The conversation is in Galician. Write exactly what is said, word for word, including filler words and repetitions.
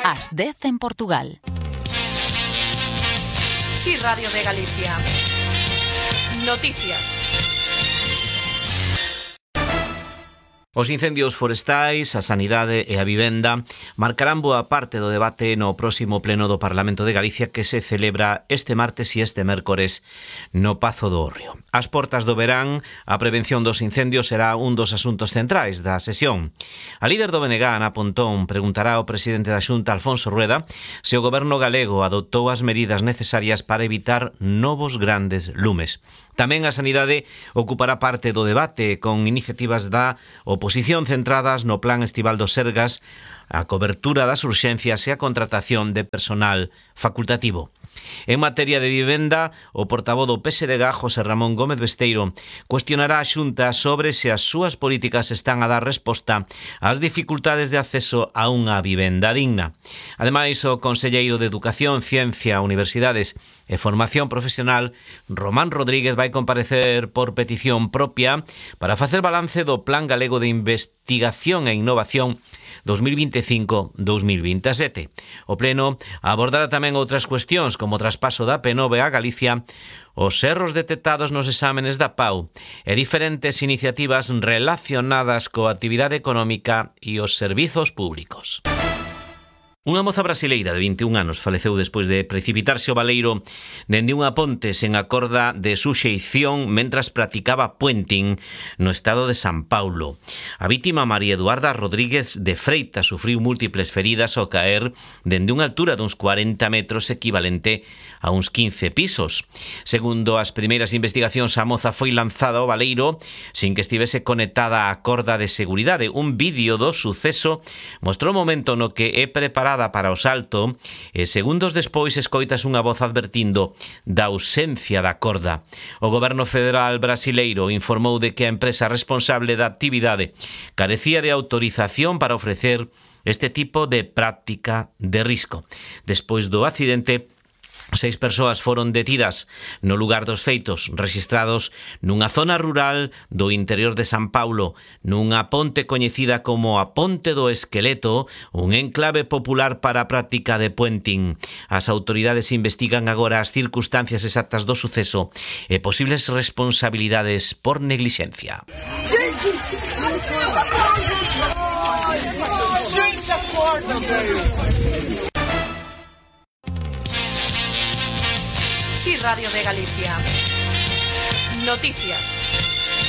Ás dez en Portugal. Sí, Radio de Galicia. Noticias. Os incendios forestais, a sanidade e a vivenda marcarán boa parte do debate no próximo pleno do Parlamento de Galicia que se celebra este martes e este mércores no Pazo do Hórreo. Ás portas do verán, a prevención dos incendios será un dos asuntos centrais da sesión. A líder do B N G, Ana Pontón, preguntará ao presidente da Xunta, Alfonso Rueda, se o goberno galego adoptou as medidas necesarias para evitar novos grandes lumes. Tamén a sanidade ocupará parte do debate con iniciativas da oposición centradas no plan estival dos Sergas, a cobertura das urxencias e a contratación de personal facultativo. En materia de vivenda, o portavoz do P S D G, José Ramón Gómez Besteiro, cuestionará a Xunta sobre se as súas políticas están a dar resposta ás dificultades de acceso a unha vivenda digna. Ademais, o conselleiro de Educación, Ciencia, Universidades e Formación Profesional, Román Rodríguez, vai comparecer por petición propia para facer balance do Plan Galego de Investigación e Innovación dos mil veinticinco a dos mil veintisiete. O pleno abordará tamén outras cuestións como o traspaso da P nove a Galicia, os erros detectados nos exámenes da P A U e diferentes iniciativas relacionadas coa actividade económica e os servizos públicos. Unha moza brasileira de vinte e un anos faleceu despois de precipitarse ao baleiro dende unha ponte sen a corda de suxeición mentras practicaba puenting no estado de San Paulo. A vítima, María Eduarda Rodríguez de Freitas, sufriu múltiples feridas ao caer dende unha altura duns cuarenta metros equivalente a uns quince pisos. Segundo as primeiras investigacións, a moza foi lanzada ao baleiro sin que estivese conectada á corda de seguridade. Un vídeo do suceso mostrou o momento no que é preparada para o salto e segundos despois escoitas unha voz advertindo da ausencia da corda. O goberno federal brasileiro informou de que a empresa responsable da actividade carecía de autorización para ofrecer este tipo de práctica de risco. Despois do accidente, seis persoas foron detidas no lugar dos feitos, rexistrados nunha zona rural do interior de San Paulo, nunha ponte coñecida como a Ponte do Esqueleto, un enclave popular para a práctica de puenting. As autoridades investigan agora as circunstancias exactas do suceso e posibles responsabilidades por neglixencia. Sí, Radio de Galicia. Noticias.